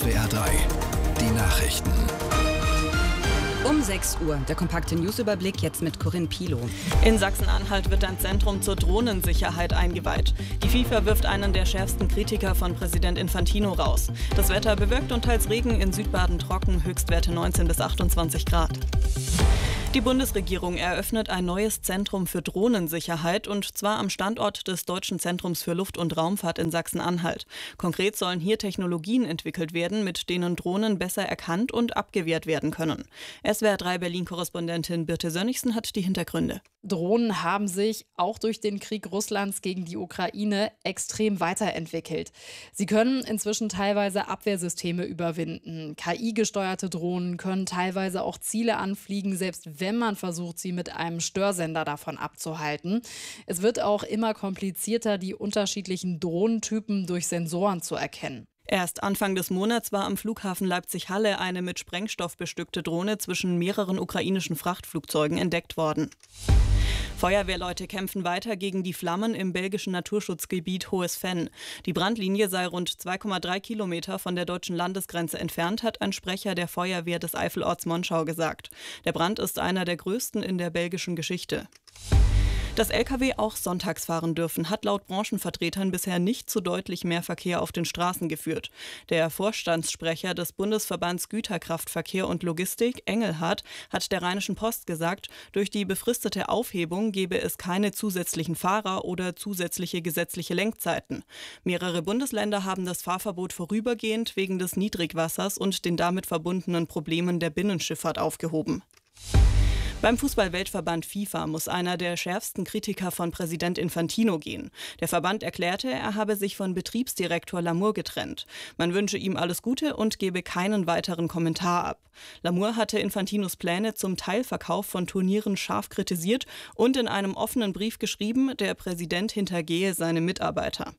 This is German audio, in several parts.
SWR 3, die Nachrichten. Um 6 Uhr, der kompakte Newsüberblick jetzt mit Corinne Pilow. In Sachsen-Anhalt wird ein Zentrum zur Drohnensicherheit eingeweiht. Die FIFA wirft einen der schärfsten Kritiker von Präsident Infantino raus. Das Wetter bewölkt und teils Regen, in Südbaden trocken, Höchstwerte 19 bis 28 Grad. Die Bundesregierung eröffnet ein neues Zentrum für Drohnensicherheit, und zwar am Standort des Deutschen Zentrums für Luft- und Raumfahrt in Sachsen-Anhalt. Konkret sollen hier Technologien entwickelt werden, mit denen Drohnen besser erkannt und abgewehrt werden können. SWR 3 Berlin-Korrespondentin Birte Sönnigsen hat die Hintergründe. Drohnen haben sich auch durch den Krieg Russlands gegen die Ukraine extrem weiterentwickelt. Sie können inzwischen teilweise Abwehrsysteme überwinden. KI-gesteuerte Drohnen können teilweise auch Ziele anfliegen, selbst wenn man versucht, sie mit einem Störsender davon abzuhalten. Es wird auch immer komplizierter, die unterschiedlichen Drohnentypen durch Sensoren zu erkennen. Erst Anfang des Monats war am Flughafen Leipzig-Halle eine mit Sprengstoff bestückte Drohne zwischen mehreren ukrainischen Frachtflugzeugen entdeckt worden. Feuerwehrleute kämpfen weiter gegen die Flammen im belgischen Naturschutzgebiet Hohes Venn. Die Brandlinie sei rund 2,3 Kilometer von der deutschen Landesgrenze entfernt, hat ein Sprecher der Feuerwehr des Eifelorts Monschau gesagt. Der Brand ist einer der größten in der belgischen Geschichte. Dass Lkw auch sonntags fahren dürfen, hat laut Branchenvertretern bisher nicht zu deutlich mehr Verkehr auf den Straßen geführt. Der Vorstandssprecher des Bundesverbands Güterkraftverkehr und Logistik, Engelhardt, hat der Rheinischen Post gesagt, durch die befristete Aufhebung gebe es keine zusätzlichen Fahrer oder zusätzliche gesetzliche Lenkzeiten. Mehrere Bundesländer haben das Fahrverbot vorübergehend wegen des Niedrigwassers und den damit verbundenen Problemen der Binnenschifffahrt aufgehoben. Beim Fußball-Weltverband FIFA muss einer der schärfsten Kritiker von Präsident Infantino gehen. Der Verband erklärte, er habe sich von Betriebsdirektor Lamour getrennt. Man wünsche ihm alles Gute und gebe keinen weiteren Kommentar ab. Lamour hatte Infantinos Pläne zum Teilverkauf von Turnieren scharf kritisiert und in einem offenen Brief geschrieben, der Präsident hintergehe seine Mitarbeiter.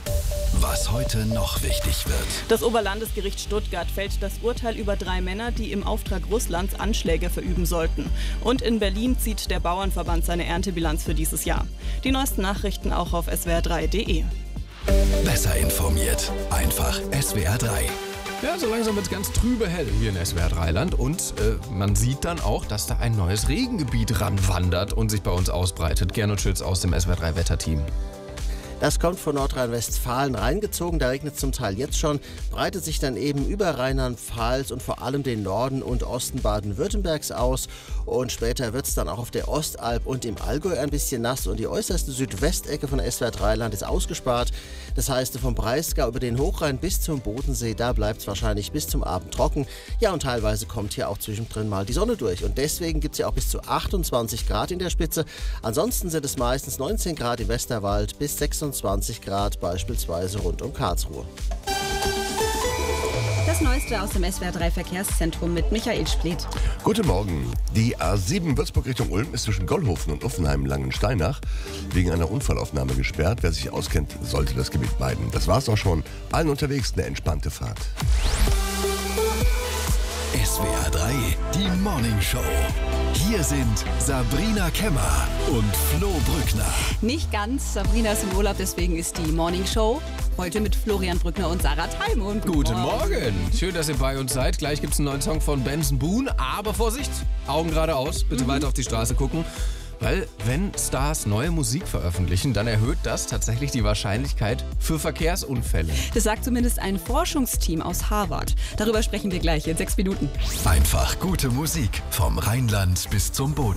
Was heute noch wichtig wird. Das Oberlandesgericht Stuttgart fällt das Urteil über 3 Männer, die im Auftrag Russlands Anschläge verüben sollten. Und in Berlin zieht der Bauernverband seine Erntebilanz für dieses Jahr. Die neuesten Nachrichten auch auf swr3.de. Besser informiert. Einfach SWR 3. Ja, so langsam wird es ganz trübe hell hier in SWR 3-Land und man sieht dann auch, dass da ein neues Regengebiet ranwandert und sich bei uns ausbreitet. Gernot Schütz aus dem SWR 3-Wetterteam. Das kommt von Nordrhein-Westfalen reingezogen, da regnet es zum Teil jetzt schon, breitet sich dann eben über Rheinland-Pfalz und vor allem den Norden und Osten Baden-Württembergs aus, und später wird es dann auch auf der Ostalb und im Allgäu ein bisschen nass und die äußerste Südwestecke von SWR 3-Land ist ausgespart. Das heißt, vom Breisgau über den Hochrhein bis zum Bodensee, da bleibt es wahrscheinlich bis zum Abend trocken. Ja, und teilweise kommt hier auch zwischendrin mal die Sonne durch und deswegen gibt es ja auch bis zu 28 Grad in der Spitze. Ansonsten sind es meistens 19 Grad im Westerwald bis 26 Grad beispielsweise rund um Karlsruhe. Das Neueste aus dem SWR 3 Verkehrszentrum mit Michael Splitt. Guten Morgen. Die A7 Würzburg Richtung Ulm ist zwischen Gollhofen und Uffenheim-Langensteinach wegen einer Unfallaufnahme gesperrt. Wer sich auskennt, sollte das Gebiet meiden. Das war's auch schon. Allen unterwegs eine entspannte Fahrt. SWR 3, die Morning Show. Hier sind Sabrina Kemmer und Flo Brückner. Nicht ganz, Sabrina ist im Urlaub, deswegen ist die Morning Show heute mit Florian Brückner und Sarah Thalmund. Guten Morgen. Schön, dass ihr bei uns seid. Gleich gibt es einen neuen Song von Benson Boone. Aber Vorsicht, Augen geradeaus, bitte weiter auf die Straße gucken. Weil wenn Stars neue Musik veröffentlichen, dann erhöht das tatsächlich die Wahrscheinlichkeit für Verkehrsunfälle. Das sagt zumindest ein Forschungsteam aus Harvard. Darüber sprechen wir gleich in 6 Minuten. Einfach gute Musik vom Rheinland bis zum Bodensee.